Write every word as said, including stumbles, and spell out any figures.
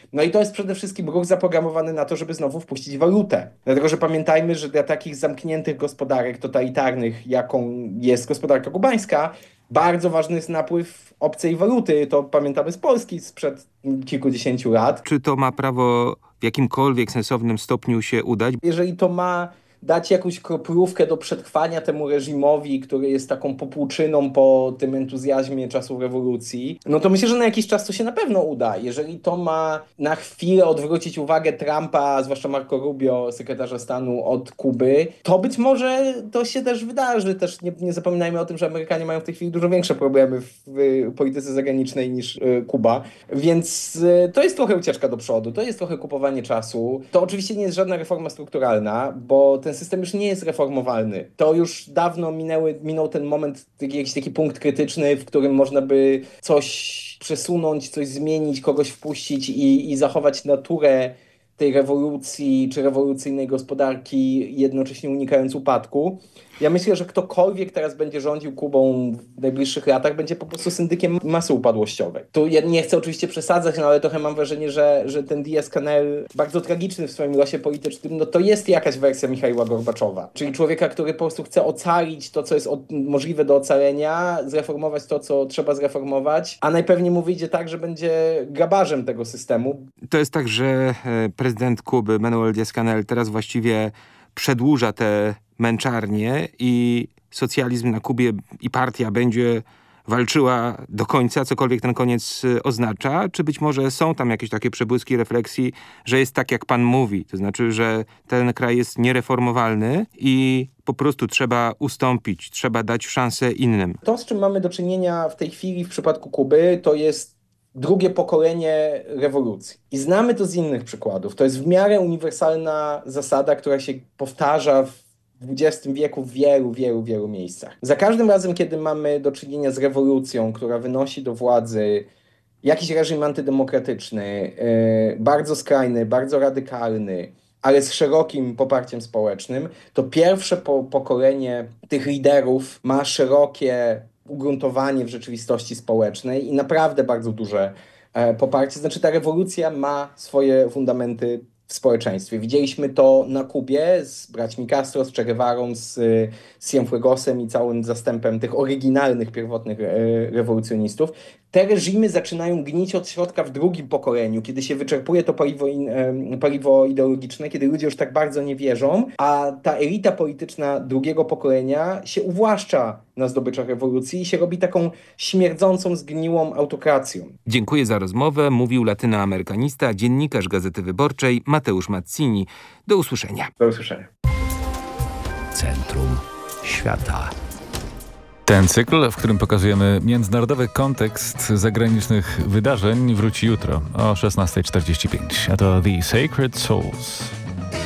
No i to jest przede wszystkim ruch zaprogramowany na to, żeby znowu wpuścić walutę. Dlatego, że pamiętajmy, że dla takich zamkniętych gospodarek totalitarnych, jaką jest gospodarka kubańska, bardzo ważny jest napływ obcej waluty. To pamiętamy z Polski sprzed kilkudziesięciu lat. Czy to ma prawo w jakimkolwiek sensownym stopniu się udać? Jeżeli to ma dać jakąś kroplówkę do przetrwania temu reżimowi, który jest taką popłuczyną po tym entuzjazmie czasów rewolucji, no to myślę, że na jakiś czas to się na pewno uda. Jeżeli to ma na chwilę odwrócić uwagę Trumpa, zwłaszcza Marco Rubio, sekretarza stanu, od Kuby, to być może to się też wydarzy. Też nie, nie zapominajmy o tym, że Amerykanie mają w tej chwili dużo większe problemy w, w polityce zagranicznej niż y, Kuba. Więc y, to jest trochę ucieczka do przodu, to jest trochę kupowanie czasu. To oczywiście nie jest żadna reforma strukturalna, bo ten system już nie jest reformowalny. To już dawno minęły, minął ten moment, jakiś taki punkt krytyczny, w którym można by coś przesunąć, coś zmienić, kogoś wpuścić i, i zachować naturę tej rewolucji czy rewolucyjnej gospodarki, jednocześnie unikając upadku. Ja myślę, że ktokolwiek teraz będzie rządził Kubą w najbliższych latach, będzie po prostu syndykiem masy upadłościowej. Tu ja nie chcę oczywiście przesadzać, no ale trochę mam wrażenie, że, że ten Díaz-Canel, bardzo tragiczny w swoim losie politycznym, no to jest jakaś wersja Michaiła Gorbaczowa. Czyli człowieka, który po prostu chce ocalić to, co jest od, możliwe do ocalenia, zreformować to, co trzeba zreformować, a najpewniej mu wyjdzie tak, że będzie grabarzem tego systemu. To jest tak, że prezydent Kuby, Manuel Díaz-Canel, teraz właściwie przedłuża te męczarnie i socjalizm na Kubie i partia będzie walczyła do końca, cokolwiek ten koniec oznacza, czy być może są tam jakieś takie przebłyski refleksji, że jest tak, jak pan mówi, to znaczy, że ten kraj jest niereformowalny i po prostu trzeba ustąpić, trzeba dać szansę innym. To, z czym mamy do czynienia w tej chwili w przypadku Kuby, to jest drugie pokolenie rewolucji. I znamy to z innych przykładów. To jest w miarę uniwersalna zasada, która się powtarza w dwudziestym wieku w wielu, wielu, wielu miejscach. Za każdym razem, kiedy mamy do czynienia z rewolucją, która wynosi do władzy jakiś reżim antydemokratyczny, yy, bardzo skrajny, bardzo radykalny, ale z szerokim poparciem społecznym, to pierwsze po- pokolenie tych liderów ma szerokie ugruntowanie w rzeczywistości społecznej i naprawdę bardzo duże e, poparcie. Znaczy ta rewolucja ma swoje fundamenty w społeczeństwie. Widzieliśmy to na Kubie z braćmi Castro, z Che Guevarą, z, z Cienfuegosem i całym zastępem tych oryginalnych, pierwotnych e, rewolucjonistów. Te reżimy zaczynają gnić od środka w drugim pokoleniu, kiedy się wyczerpuje to paliwo, in, e, paliwo ideologiczne, kiedy ludzie już tak bardzo nie wierzą, a ta elita polityczna drugiego pokolenia się uwłaszcza na zdobyczach rewolucji i się robi taką śmierdzącą, zgniłą autokracją. Dziękuję za rozmowę. Mówił latynoamerykanista, dziennikarz Gazety Wyborczej Mateusz Mazzini. Do usłyszenia. Do usłyszenia. Centrum Świata. Ten cykl, w którym pokazujemy międzynarodowy kontekst zagranicznych wydarzeń, wróci jutro o szesnasta czterdzieści pięć. A to The Sacred Souls.